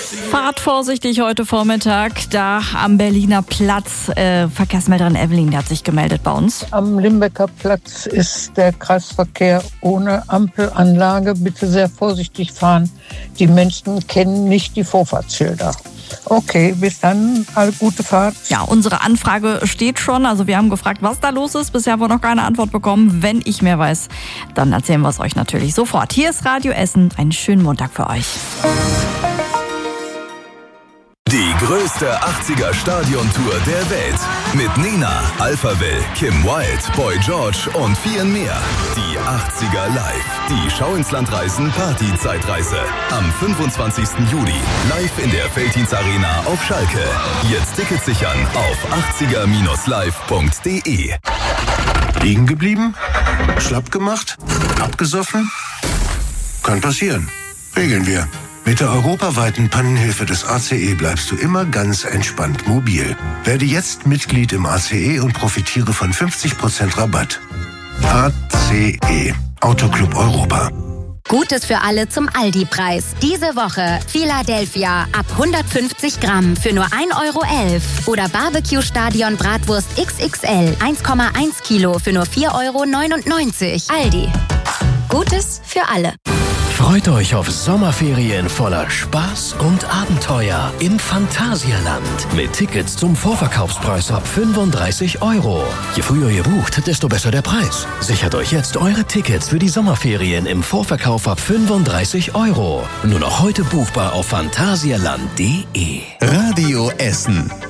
Fahrt vorsichtig heute Vormittag, da am Berliner Platz. Verkehrsmelderin Evelyn, die hat sich gemeldet bei uns. Am Limbecker Platz ist der Kreisverkehr ohne Ampelanlage. Bitte sehr vorsichtig fahren. Die Menschen kennen nicht die Vorfahrtsschilder. Okay, bis dann, alle gute Fahrt. Ja, unsere Anfrage steht schon. Also wir haben gefragt, was da los ist. Bisher haben wir noch keine Antwort bekommen. Wenn ich mehr weiß, dann erzählen wir es euch natürlich sofort. Hier ist Radio Essen. Einen schönen Montag für euch. Die größte 80er-Stadiontour der Welt. Mit Nena, Alphaville, Kim Wilde, Boy George und vielen mehr. Die 80er live. Die Schau ins Land reisen Party-Zeitreise. Am 25. Juli. Live in der Veltins Arena auf Schalke. Jetzt Tickets sichern auf 80er-live.de. Liegen geblieben? Schlapp gemacht? Abgesoffen? Kann passieren. Regeln wir. Mit der europaweiten Pannenhilfe des ACE bleibst du immer ganz entspannt mobil. Werde jetzt Mitglied im ACE und profitiere von 50% Rabatt. ACE, Autoclub Europa. Gutes für alle zum Aldi-Preis. Diese Woche Philadelphia ab 150 Gramm für nur 1,11 € oder Barbecue-Stadion Bratwurst XXL 1,1 Kilo für nur 4,99 €. Aldi. Gutes für alle. Freut euch auf Sommerferien voller Spaß und Abenteuer im Phantasialand. Mit Tickets zum Vorverkaufspreis ab 35 €. Je früher ihr bucht, desto besser der Preis. Sichert euch jetzt eure Tickets für die Sommerferien im Vorverkauf ab 35 €. Nur noch heute buchbar auf phantasialand.de. Radio Essen.